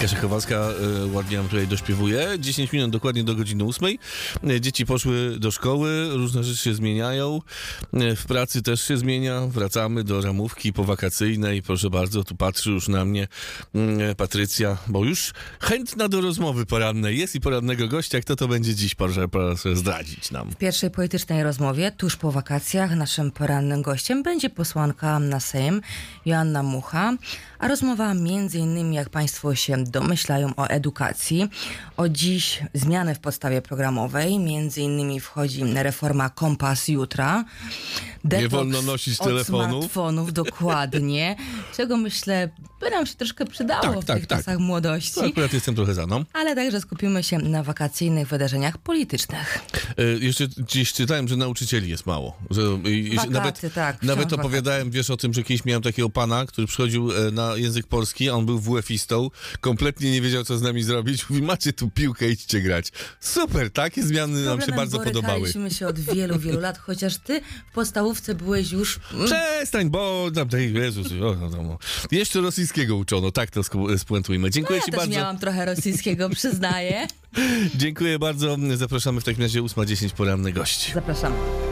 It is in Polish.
Kasia Kowalska ładnie nam tutaj dośpiewuje. 10 minut dokładnie do godziny 8. Dzieci poszły do szkoły, różne rzeczy się zmieniają. W pracy też się zmienia. Wracamy do ramówki powakacyjnej. Proszę bardzo, tu patrzy już na mnie Patrycja, bo już chętna do rozmowy porannej jest i porannego gościa. Kto to będzie dziś? Proszę zdradzić nam. W pierwszej poetycznej rozmowie, tuż po wakacjach, naszym porannym gościem będzie posłanka na Sejm Joanna Mucha, a rozmowa między innymi, jak Państwo się domyślają, o edukacji. O dziś zmiany w podstawie programowej, między innymi wchodzi reforma Kompas Jutra. Nie wolno nosić od telefonów. Smartfonów, dokładnie. Czego myślę, by nam się troszkę przydało w tych czasach młodości. To akurat jestem trochę za, no. Ale także skupimy się na wakacyjnych wydarzeniach politycznych. Jeszcze gdzieś czytałem, że nauczycieli jest mało. Wakaty, nawet opowiadałem, wiesz o tym, że kiedyś miałem takiego pana, który przychodził na język polski, a on był WF-istą, kompletnie nie wiedział, co z nami zrobić. Mówi, macie tu piłkę, idźcie grać. Super, takie zmiany nam się bardzo podobały. Borykaliśmy się od wielu, wielu lat, chociaż ty w podstawówce byłeś już... Przestań, bo... Jezus, jeszcze rosyjskiego uczono, tak to spuentujmy. Dziękuję ci bardzo. Ja też miałam trochę rosyjskiego, przyznaję. Dziękuję bardzo. Zapraszamy w takim razie 8:10 poranny gość. Zapraszamy.